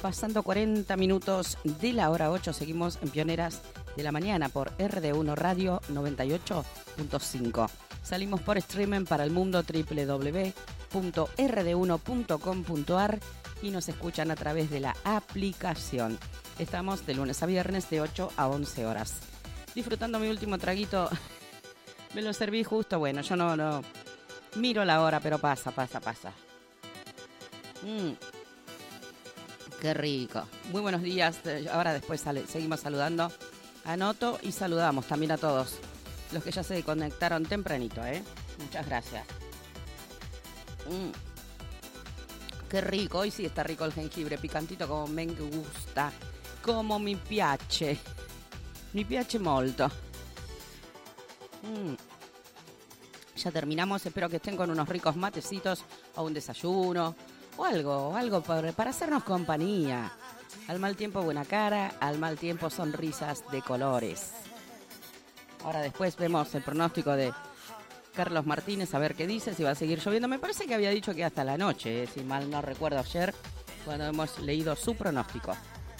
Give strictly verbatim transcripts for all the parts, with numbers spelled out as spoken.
pasando cuarenta minutos de la hora ocho. Seguimos en Pioneras de la Mañana por R D uno Radio noventa y ocho punto cinco. Salimos por streaming para el mundo doble u doble u doble u punto r d uno punto com punto a r y nos escuchan a través de la aplicación. Estamos de lunes a viernes de ocho a once horas. Disfrutando mi último traguito. Me lo serví justo, bueno, yo no, no miro la hora, pero pasa, pasa, pasa. Mmm. Qué rico. Muy buenos días. Ahora después sale, seguimos saludando. Anoto y saludamos también a todos los que ya se conectaron tempranito, ¿eh? Muchas gracias. Mm. Qué rico. Hoy sí está rico el jengibre, picantito como me gusta. Como mi piace. Mi piace molto. Mm. Ya terminamos. Espero que estén con unos ricos matecitos o un desayuno. O algo, algo para, para hacernos compañía. Al mal tiempo buena cara, al mal tiempo sonrisas de colores. Ahora después vemos el pronóstico de Carlos Martínez, a ver qué dice, si va a seguir lloviendo. Me parece que había dicho que hasta la noche, eh, si mal no recuerdo ayer, cuando hemos leído su pronóstico.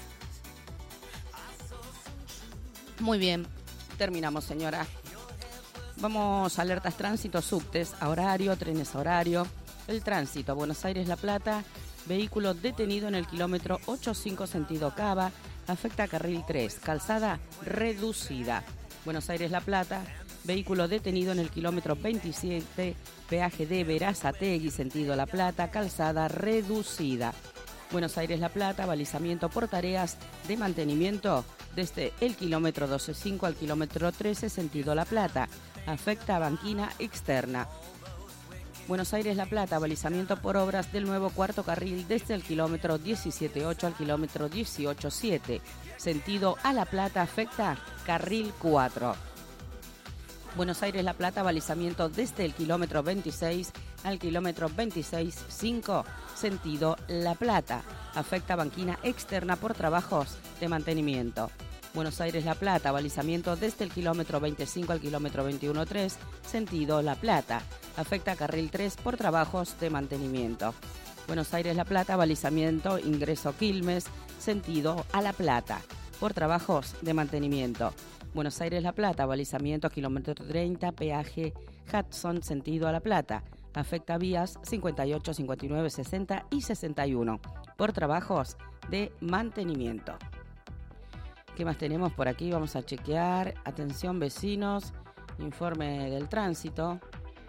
Muy bien, terminamos, señora. Vamos a alertas tránsito, subtes a horario, trenes a horario. El tránsito, Buenos Aires-La Plata, vehículo detenido en el kilómetro ochenta y cinco sentido Cava, afecta a carril tres, calzada reducida. Buenos Aires-La Plata, vehículo detenido en el kilómetro veintisiete, peaje de Berazategui, sentido La Plata, calzada reducida. Buenos Aires-La Plata, balizamiento por tareas de mantenimiento desde el kilómetro doce cinco al kilómetro trece, sentido La Plata, afecta a banquina externa. Buenos Aires-La Plata, balizamiento por obras del nuevo cuarto carril desde el kilómetro diecisiete ocho al kilómetro dieciocho siete. Sentido a La Plata, afecta carril cuatro. Buenos Aires-La Plata, balizamiento desde el kilómetro veintiséis al kilómetro veintiséis cinco. Sentido La Plata, afecta banquina externa por trabajos de mantenimiento. Buenos Aires-La Plata, balizamiento desde el kilómetro veinticinco al kilómetro veintiuno tres, sentido La Plata, afecta carril tres por trabajos de mantenimiento. Buenos Aires-La Plata, balizamiento ingreso Quilmes, sentido a La Plata, por trabajos de mantenimiento. Buenos Aires-La Plata, balizamiento kilómetro treinta, peaje Hudson, sentido a La Plata, afecta vías cincuenta y ocho, cincuenta y nueve, sesenta y sesenta y uno, por trabajos de mantenimiento. ¿Qué más tenemos por aquí? Vamos a chequear. Atención vecinos, informe del tránsito.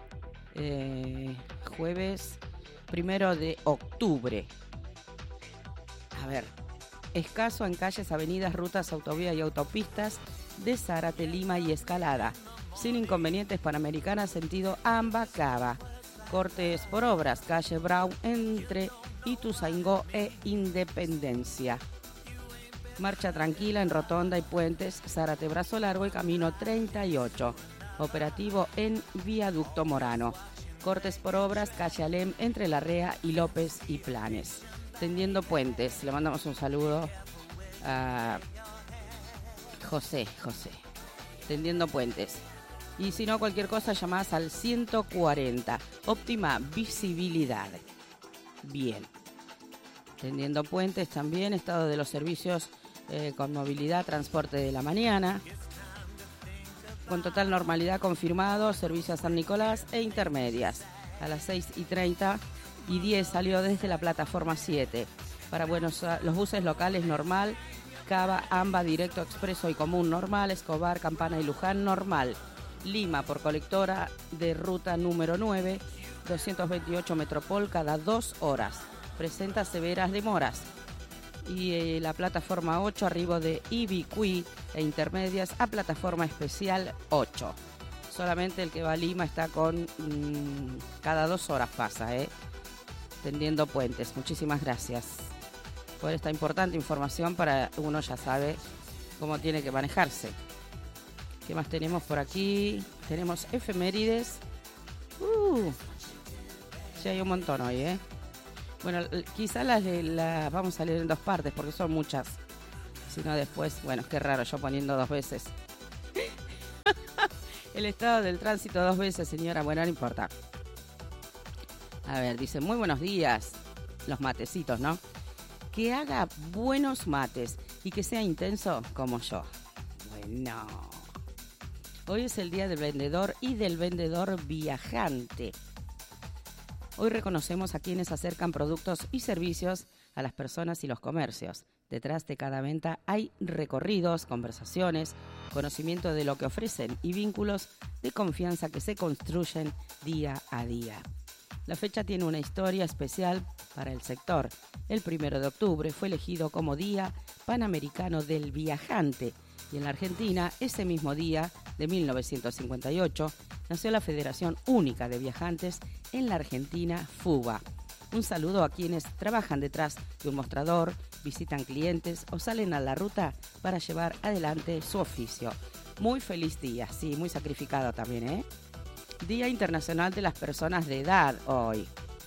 Eh, jueves primero de octubre. A ver, escaso en calles, avenidas, rutas, autovías y autopistas de Zárate, Lima y Escalada. Sin inconvenientes, Panamericana, sentido Ambacaba. Cortes por obras, calle Brown entre Ituzaingó e Independencia. Marcha tranquila en Rotonda y Puentes, Zárate, Brazo Largo y Camino treinta y ocho. Operativo en Viaducto Morano. Cortes por obras, calle Alem entre Larrea y López y Planes. Tendiendo puentes. Le mandamos un saludo a José, José. Tendiendo puentes. Y si no, cualquier cosa, llamás al ciento cuarenta. Óptima visibilidad. Bien. Tendiendo puentes también. Estado de los servicios eh, con movilidad, transporte de la mañana. Con total normalidad confirmado, servicio a San Nicolás e intermedias. A las seis y treinta y diez salió desde la plataforma siete. Para Buenos los buses locales normal, Cava, Amba, Directo, Expreso y Común normal, Escobar, Campana y Luján normal. Lima por colectora de ruta número nueve, doscientos veintiocho Metropol cada dos horas. Presenta severas demoras. Y eh, la plataforma ocho, arribo de Ibicuí e intermedias a plataforma especial ocho. Solamente el que va a Lima está con mmm, cada dos horas pasa, ¿eh? Tendiendo puentes. Muchísimas gracias por esta importante información para uno ya sabe cómo tiene que manejarse. ¿Qué más tenemos por aquí? Tenemos efemérides. Uh, sí, hay un montón hoy, ¿eh? Bueno, quizá las, las vamos a leer en dos partes porque son muchas. Si no después, bueno, qué raro yo poniendo dos veces. El estado del tránsito dos veces, señora. Bueno, no importa. A ver, dice, muy buenos días. Los matecitos, ¿no? que haga buenos mates y que sea intenso como yo. Bueno, hoy es el día del vendedor y del vendedor viajante. Hoy reconocemos a quienes acercan productos y servicios a las personas y los comercios. Detrás de cada venta hay recorridos, conversaciones, conocimiento de lo que ofrecen y vínculos de confianza que se construyen día a día. La fecha tiene una historia especial para el sector. El primero de octubre fue elegido como Día Panamericano del Viajante y en la Argentina, ese mismo día de mil novecientos cincuenta y ocho, nació la Federación Única de Viajantes en la Argentina, FUBA. Un saludo a quienes trabajan detrás de un mostrador, visitan clientes o salen a la ruta para llevar adelante su oficio. Muy feliz día, sí, muy sacrificado también, ¿eh? Día Internacional de las Personas de Edad hoy.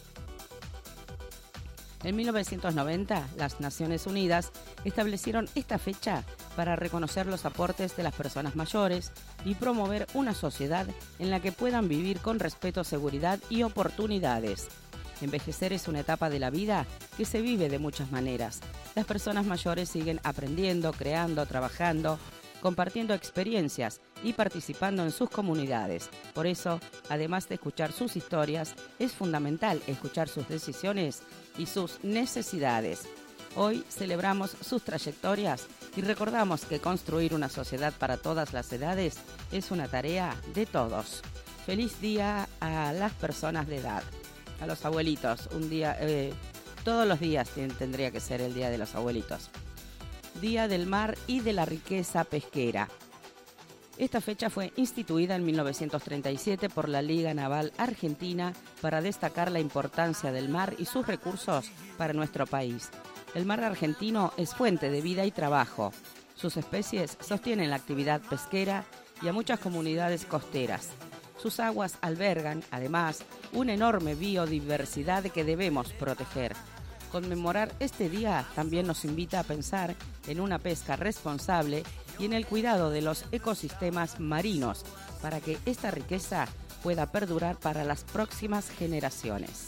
En mil novecientos noventa, las Naciones Unidas establecieron esta fecha para reconocer los aportes de las personas mayores y promover una sociedad en la que puedan vivir con respeto, seguridad y oportunidades. Envejecer es una etapa de la vida que se vive de muchas maneras. Las personas mayores siguen aprendiendo, creando, trabajando, compartiendo experiencias y participando en sus comunidades. Por eso, además de escuchar sus historias, es fundamental escuchar sus decisiones y sus necesidades. Hoy celebramos sus trayectorias y recordamos que construir una sociedad para todas las edades es una tarea de todos. Feliz día a las personas de edad. A los abuelitos, un día, eh, todos los días tendría que ser el Día de los Abuelitos. Día del Mar y de la Riqueza Pesquera. Esta fecha fue instituida en mil novecientos treinta y siete por la Liga Naval Argentina para destacar la importancia del mar y sus recursos para nuestro país. El mar argentino es fuente de vida y trabajo. Sus especies sostienen la actividad pesquera y a muchas comunidades costeras. Sus aguas albergan, además, una enorme biodiversidad que debemos proteger. Conmemorar este día también nos invita a pensar en una pesca responsable y en el cuidado de los ecosistemas marinos para que esta riqueza pueda perdurar para las próximas generaciones.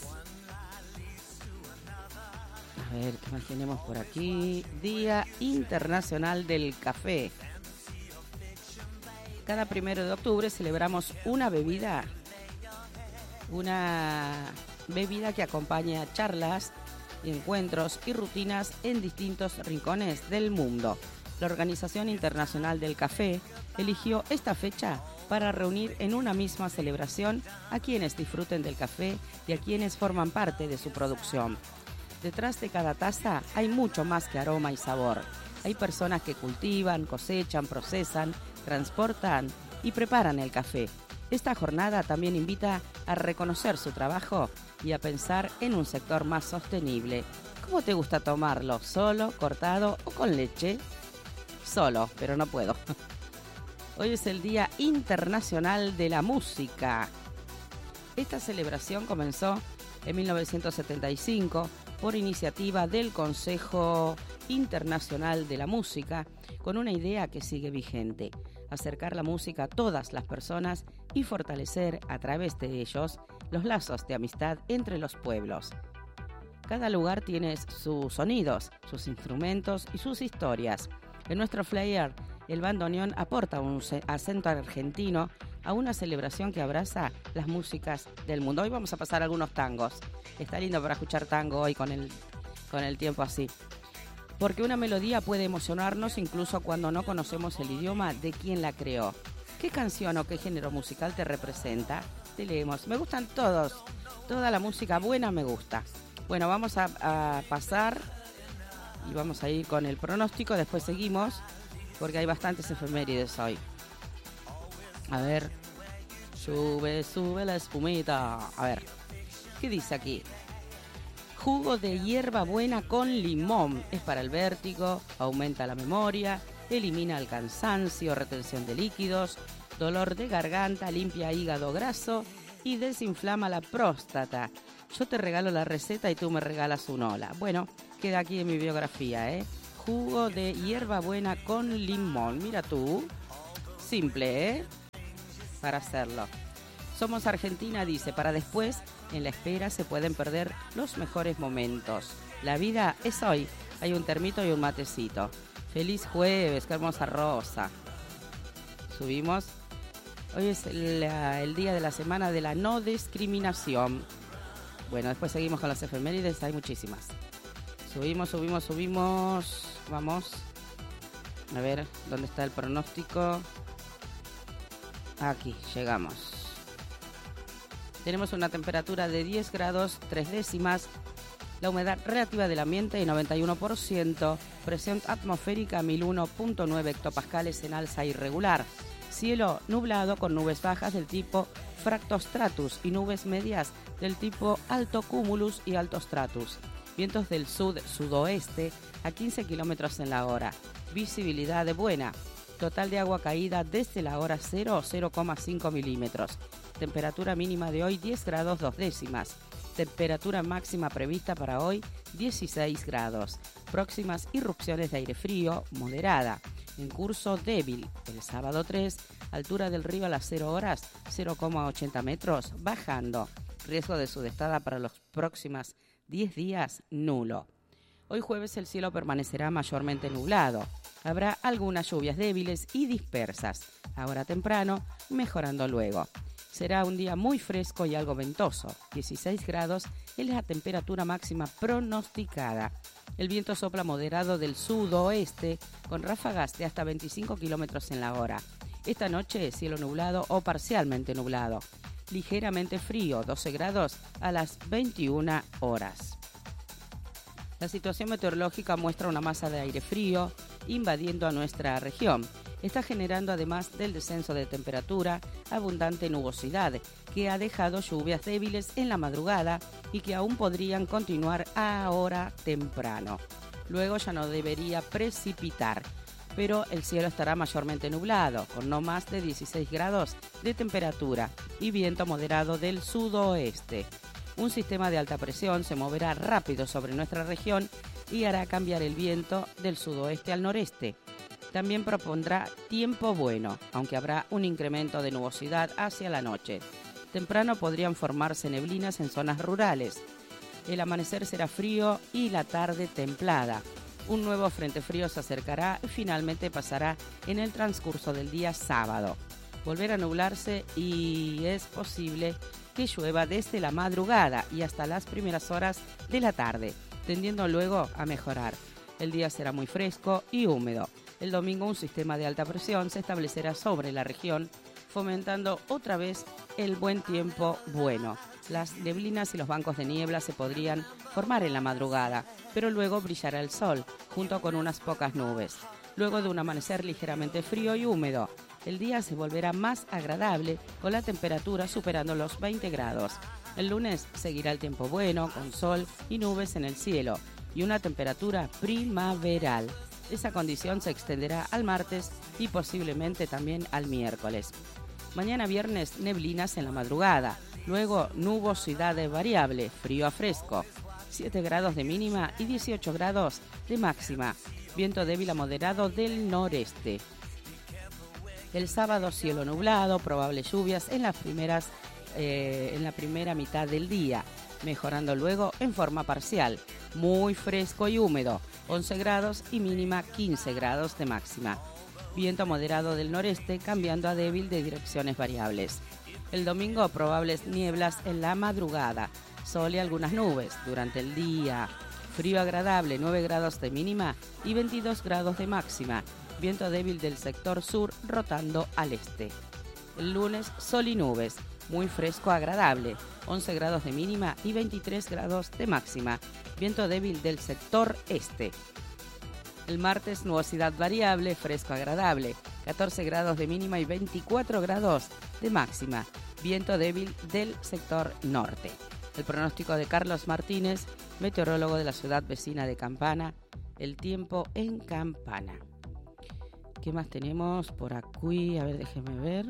A ver, ¿qué más tenemos por aquí? Día Internacional del Café. Cada primero de octubre celebramos una bebida, una bebida que acompaña charlas, encuentros y rutinas en distintos rincones del mundo. La Organización Internacional del Café eligió esta fecha para reunir en una misma celebración a quienes disfruten del café y a quienes forman parte de su producción. Detrás de cada taza hay mucho más que aroma y sabor. Hay personas que cultivan, cosechan, procesan, transportan y preparan el café. Esta jornada también invita a reconocer su trabajo y a pensar en un sector más sostenible. ¿Cómo te gusta tomarlo? ¿Solo, cortado o con leche? Solo, pero no puedo. Hoy es el Día Internacional de la Música. Esta celebración comenzó en mil novecientos setenta y cinco por iniciativa del Consejo Internacional de la Música, con una idea que sigue vigente: acercar la música a todas las personas y fortalecer a través de ellos los lazos de amistad entre los pueblos. Cada lugar tiene sus sonidos, sus instrumentos y sus historias. En nuestro flyer, el bandoneón aporta un acento argentino a una celebración que abraza las músicas del mundo. Hoy vamos a pasar algunos tangos. Está lindo para escuchar tango hoy con el, con el tiempo así. Porque una melodía puede emocionarnos incluso cuando no conocemos el idioma de quien la creó. ¿Qué canción o qué género musical te representa? Te leemos. Me gustan todos. Toda la música buena me gusta. Bueno, vamos a, a pasar y vamos a ir con el pronóstico. Después seguimos porque hay bastantes efemérides hoy. A ver. Sube, sube la espumita. A ver. ¿Qué dice aquí? Jugo de hierbabuena con limón. Es para el vértigo, aumenta la memoria, elimina el cansancio, retención de líquidos, dolor de garganta, limpia hígado graso y desinflama la próstata. Yo te regalo la receta y tú me regalas un hola. Bueno, queda aquí en mi biografía, ¿eh? Jugo de hierbabuena con limón. Mira tú. Simple, ¿eh? Para hacerlo. Somos Argentina, dice, para después, en la espera, se pueden perder los mejores momentos. La vida es hoy. hay un termito y un matecito. Feliz jueves, qué hermosa Rosa. Subimos. Hoy es el, el día de la semana de la no discriminación. Bueno, después seguimos con las efemérides, hay muchísimas. Subimos, subimos, subimos. Vamos. A ver, ¿dónde está el pronóstico? Aquí, llegamos. Tenemos una temperatura de diez grados, tres décimas. La humedad relativa del ambiente de noventa y uno por ciento. Presión atmosférica mil uno punto nueve hectopascales en alza irregular. Cielo nublado con nubes bajas del tipo fractostratus y nubes medias del tipo alto cumulus y alto stratus. Vientos del sud-sudoeste a quince kilómetros en la hora. Visibilidad de buena. Total de agua caída desde la hora cero, cero coma cinco milímetros. Temperatura mínima de hoy diez grados dos décimas. Temperatura máxima prevista para hoy dieciséis grados. Próximas irrupciones de aire frío moderada. En curso débil. El sábado tres, altura del río a las cero horas, cero coma ochenta metros, bajando. Riesgo de sudestada para los próximos diez días, nulo. Hoy jueves el cielo permanecerá mayormente nublado. Habrá algunas lluvias débiles y dispersas, ahora temprano, mejorando luego. Será un día muy fresco y algo ventoso. dieciséis grados es la temperatura máxima pronosticada. El viento sopla moderado del sudoeste con ráfagas de hasta veinticinco kilómetros en la hora. Esta noche cielo nublado o parcialmente nublado. Ligeramente frío, doce grados a las veintiuna horas. La situación meteorológica muestra una masa de aire frío invadiendo a nuestra región. Está generando, además del descenso de temperatura, abundante nubosidad, que ha dejado lluvias débiles en la madrugada y que aún podrían continuar ahora temprano. Luego ya no debería precipitar, pero el cielo estará mayormente nublado, con no más de dieciséis grados de temperatura y viento moderado del sudoeste. Un sistema de alta presión se moverá rápido sobre nuestra región y hará cambiar el viento del sudoeste al noreste. También propondrá tiempo bueno, aunque habrá un incremento de nubosidad hacia la noche. Temprano podrían formarse neblinas en zonas rurales. El amanecer será frío y la tarde templada. Un nuevo frente frío se acercará y finalmente pasará en el transcurso del día sábado. Volverá a nublarse y es posible que llueva desde la madrugada y hasta las primeras horas de la tarde, tendiendo luego a mejorar. El día será muy fresco y húmedo. El domingo un sistema de alta presión se establecerá sobre la región, fomentando otra vez el buen tiempo bueno. Las neblinas y los bancos de niebla se podrían formar en la madrugada, pero luego brillará el sol, junto con unas pocas nubes. Luego de un amanecer ligeramente frío y húmedo, el día se volverá más agradable, con la temperatura superando los veinte grados. El lunes seguirá el tiempo bueno, con sol y nubes en el cielo, y una temperatura primaveral. Esa condición se extenderá al martes y posiblemente también al miércoles. Mañana viernes, neblinas en la madrugada, luego nubosidad variable, frío a fresco, siete grados de mínima y dieciocho grados de máxima, viento débil a moderado del noreste. El sábado cielo nublado, probables lluvias en las primeras, eh, en la primera mitad del día, mejorando luego en forma parcial, muy fresco y húmedo, once grados y mínima quince grados de máxima. Viento moderado del noreste cambiando a débil de direcciones variables. El domingo probables nieblas en la madrugada, sol y algunas nubes durante el día. Frío agradable, nueve grados de mínima y veintidós grados de máxima. Viento débil del sector sur rotando al este. El lunes sol y nubes, muy fresco agradable, once grados de mínima y veintitrés grados de máxima. Viento débil del sector este. El martes nubosidad variable, fresco agradable, catorce grados de mínima y veinticuatro grados de máxima. Viento débil del sector norte. El pronóstico de Carlos Martínez, meteorólogo de la ciudad vecina de Campana. El tiempo en Campana. ¿Qué más tenemos por aquí? A ver, déjeme ver.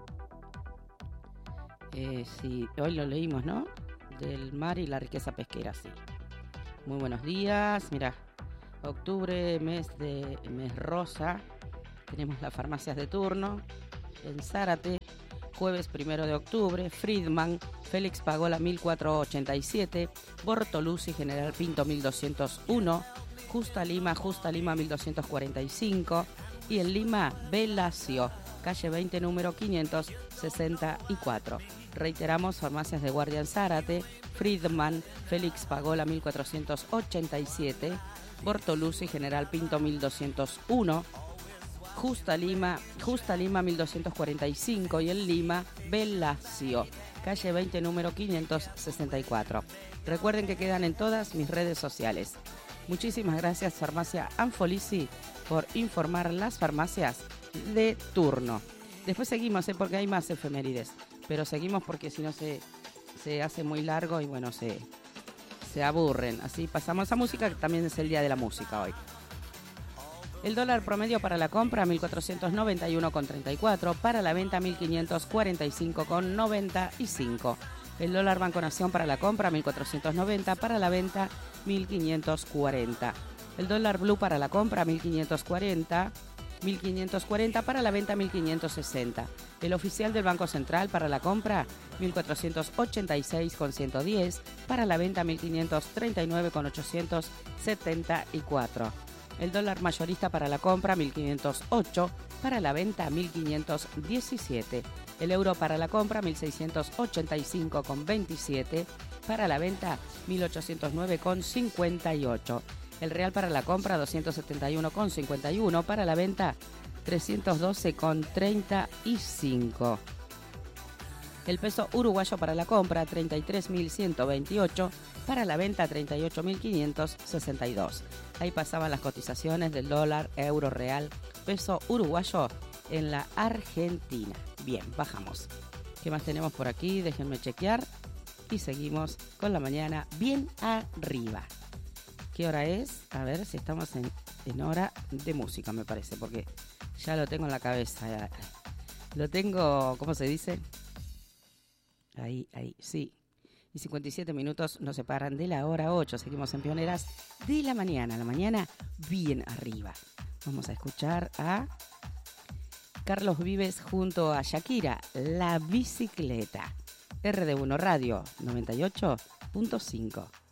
Eh, sí, hoy lo leímos, ¿no? Del mar y la riqueza pesquera, sí. Muy buenos días. Mira, octubre, mes de mes rosa. Tenemos las farmacias de turno. En Zárate, jueves primero de octubre, Friedman, Félix Pagola mil cuatrocientos ochenta y siete, Bortoluzzi, General Pinto mil doscientos uno, Justa Lima, Justa Lima mil doscientos cuarenta y cinco y en Lima, Belacio, calle veinte, número quinientos sesenta y cuatro. Reiteramos, farmacias de Guardia en Zárate, Friedman, Félix Pagola mil cuatrocientos ochenta y siete, Bortoluzzi, General Pinto mil doscientos uno, Justa Lima, Justa Lima mil doscientos cuarenta y cinco y en Lima, Belacio, calle veinte, número quinientos sesenta y cuatro. Recuerden que quedan en todas mis redes sociales. Muchísimas gracias, Farmacia Anfolisi, por informar las farmacias de turno. Después seguimos, ¿eh? Porque hay más efemérides, pero seguimos porque si no se, se hace muy largo y bueno, se, se aburren. Así pasamos a música, que también es el día de la música hoy. El dólar promedio para la compra mil cuatrocientos noventa y uno con treinta y cuatro, para la venta mil quinientos cuarenta y cinco con noventa y cinco. El dólar Banco Nación para la compra mil cuatrocientos noventa, para la venta mil quinientos cuarenta. El dólar Blue para la compra mil quinientos cuarenta, mil quinientos cuarenta, para la venta mil quinientos sesenta. El oficial del Banco Central para la compra mil cuatrocientos ochenta y seis con ciento diez, para la venta mil quinientos treinta y nueve con ochocientos setenta y cuatro. El dólar mayorista para la compra mil quinientos ocho, para la venta mil quinientos diecisiete. El euro para la compra mil seiscientos ochenta y cinco con veintisiete, para la venta mil ochocientos nueve con cincuenta y ocho. El real para la compra doscientos setenta y uno con cincuenta y uno, para la venta trescientos doce con treinta y cinco. El peso uruguayo para la compra treinta y tres mil ciento veintiocho, para la venta treinta y ocho mil quinientos sesenta y dos. Ahí pasaban las cotizaciones del dólar, euro, real, peso uruguayo en la Argentina. Bien, bajamos. ¿Qué más tenemos por aquí? Déjenme chequear y seguimos con la mañana bien arriba. ¿Qué hora es? A ver si estamos en, en hora de música, me parece, porque ya lo tengo en la cabeza. Lo tengo, ¿cómo se dice? Ahí, ahí, sí. Y cincuenta y siete minutos nos separan de la hora ocho. Seguimos en Pioneras de la mañana. La mañana bien arriba. Vamos a escuchar a Carlos Vives junto a Shakira, La Bicicleta. R D uno Radio noventa y ocho punto cinco.